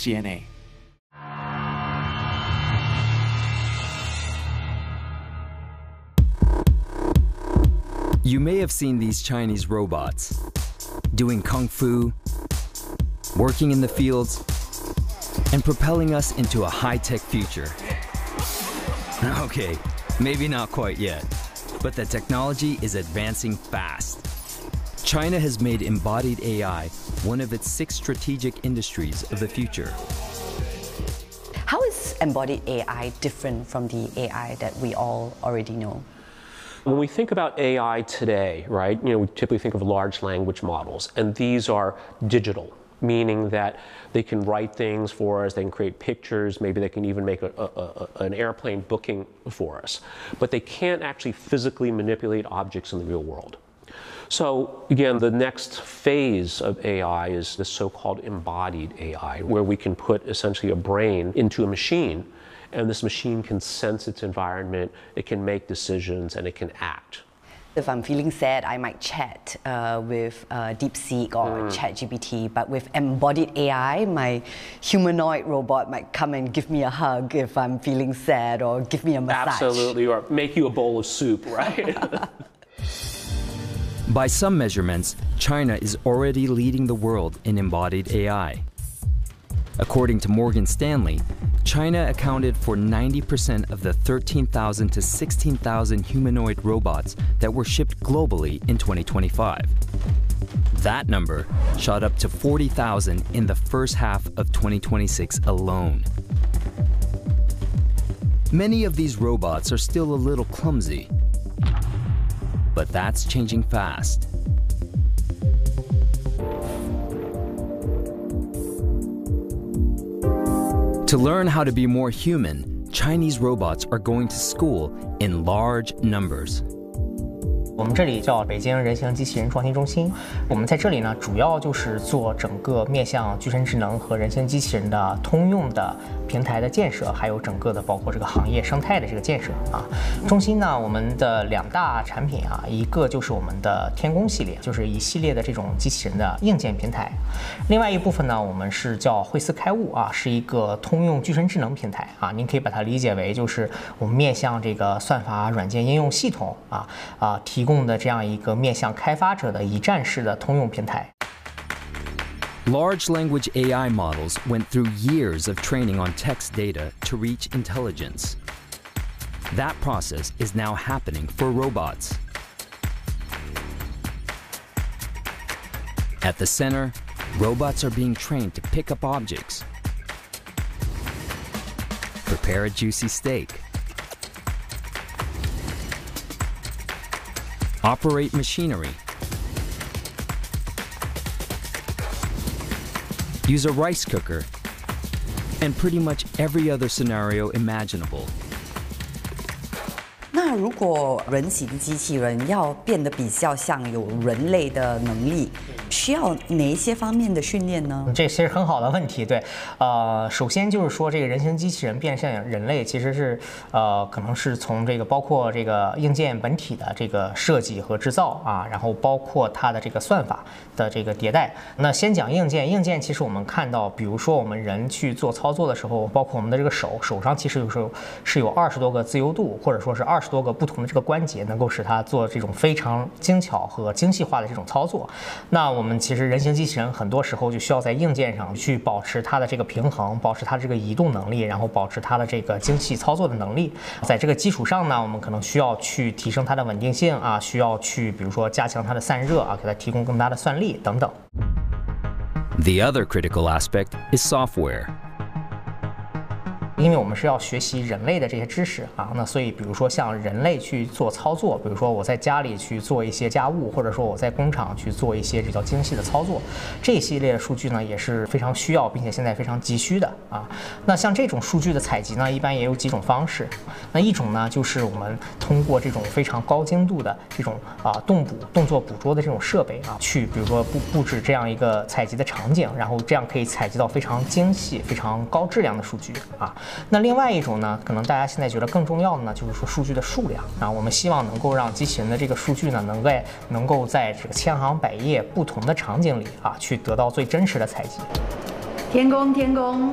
CNA. You may have seen these Chinese robots doing kung fu, working in the fields, and propelling us into a high-tech future. Okay, maybe not quite yet, but the technology is advancing fast. China has made embodied AI one of its 6 strategic industries of the future. How is embodied AI different from the AI that we all already know? When we think about AI today, right, we typically think of large language models, and these are digital, meaning that they can write things for us, they can create pictures, maybe they can even make an airplane booking for us. But they can't actually physically manipulate objects in the real world. So again, the next phase of AI is the so-called embodied AI, where we can put essentially a brain into a machine, and this machine can sense its environment, it can make decisions, and it can act. If I'm feeling sad, I might chat with DeepSeek or ChatGPT, but with embodied AI, my humanoid robot might come and give me a hug if I'm feeling sad, or give me a massage. Absolutely, or make you a bowl of soup, right? By some measurements, China is already leading the world in embodied AI. According to Morgan Stanley, China accounted for 90% of the 13,000 to 16,000 humanoid robots that were shipped globally in 2025. That number shot up to 40,000 in the first half of 2026 alone. Many of these robots are still a little clumsy, but that's changing fast. To learn how to be more human, Chinese robots are going to school in large numbers. 我们这里叫北京人形机器人创新中心，我们在这里呢，主要就是做整个面向具身智能和人形机器人的通用的平台的建设，还有整个的包括这个行业生态的这个建设啊。中心呢，我们的2大产品啊，一个就是我们的天宫系列，就是一系列的这种机器人的硬件平台；另外一部分呢，我们是叫惠思开悟啊，是一个通用具身智能平台啊。您可以把它理解为就是我们面向这个算法软件应用系统提供的这样一个面向开发者的一站式的通用平台。 Large language AI models went through years of training on text data to reach intelligence. That process is now happening for robots. At the center, robots are being trained to pick up objects, prepare a juicy steak, operate machinery, use a rice cooker, and pretty much every other scenario imaginable. 那如果人形机器人要变得比较像有人类的能力，需要哪一些方面的训练呢？ 这是很好的问题，对，首先就是说这个人形机器人变像人类，其实是可能是从这个包括这个硬件本体的这个设计和制造啊，然后包括它的这个算法的这个迭代。那先讲硬件，硬件其实我们看到，比如说我们人去做操作的时候，包括我们的这个手上其实有时候是有20多个自由度，或者说是20多个不同的这个关节，能够使它做这种非常精巧和精细化的这种操作。那我们其实人形机器人很多时候就需要在硬件上去保持它的这个平衡，保持它这个移动能力，然后保持它的这个精细操作的能力。在这个基础上呢，我们可能需要去提升它的稳定性啊，需要去比如说加强它的散热啊，给它提供更大的算力等等。 The other critical aspect is software. 因为我们是要学习人类的这些知识啊，那所以比如说像人类去做操作，比如说我在家里去做一些家务，或者说我在工厂去做一些比较精细的操作，这一系列数据呢也是非常需要，并且现在非常急需的啊。那像这种数据的采集呢，一般也有几种方式。那一种呢，就是我们通过这种非常高精度的这种动作捕捉的这种设备啊，去比如说布置这样一个采集的场景，然后这样可以采集到非常精细、非常高质量的数据啊。那另外一种呢，可能大家现在觉得更重要的呢，就是说数据的数量啊。我们希望能够让机器人的这个数据呢，能够在这个千行百业不同的场景里啊，去得到最真实的采集。 天宫，天宫。